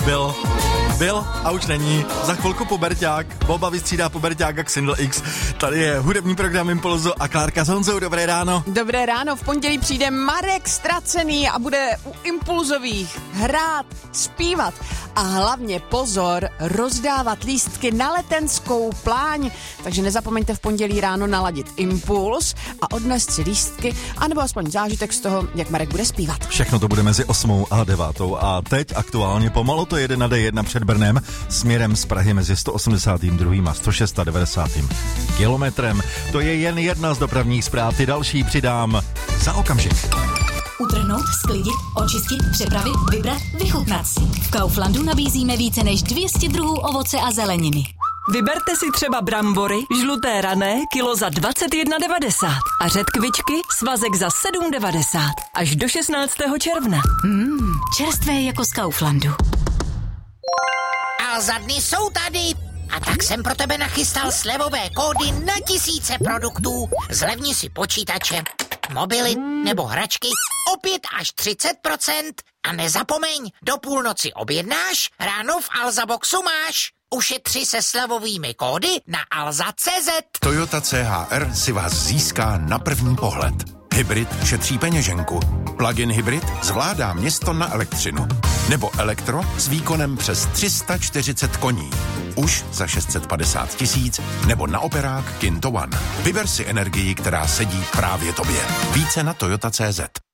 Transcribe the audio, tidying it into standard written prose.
Byl a už není. Za chvilku puberťák. Boba vystřídá puberťáka k Single X. Tady je hudební program Impulzu a Klárka s Honzou. Dobré ráno. Dobré ráno. V pondělí přijde Marek Ztracený a bude u Impulzových hrát, zpívat a hlavně pozor, rozdávat lístky na letenskou pláň. Takže nezapomeňte v pondělí ráno naladit Impuls a odnést si lístky, anebo aspoň zážitek z toho, jak Marek bude zpívat. Všechno to bude mezi 8 a 9. A teď aktuálně pomalu to jede na D1 před Brnem směrem z Prahy mezi 182. a 196. kilometrem. To je jen jedna z dopravních zpráv, ty další přidám za okamžik. Utrhnout, sklidit, očistit, připravit, vybrat, vychutnat si. V Kauflandu nabízíme více než 200 druhů ovoce a zeleniny. Vyberte si třeba brambory, žluté rané, kilo za 21,90 a řetkvičky, svazek za 7,90 až do 16. června. Čerstvé jako z Kauflandu. A za dny jsou tady. A tak jsem pro tebe nachystal slevové kódy na tisíce produktů. Zlevni si počítače, mobily nebo hračky o 5 až 30%. A nezapomeň, do půlnoci objednáš, ráno v Alzaboxu máš. Ušetři se slevovými kódy na alza.cz. Toyota CHR si vás získá na první pohled. Hybrid šetří peněženku. Plug-in hybrid zvládá město na elektřinu. Nebo elektro s výkonem přes 340 koní. Už za 650 000 nebo na operák Kinto One. Vyber si energii, která sedí právě tobě. Více na Toyota.cz.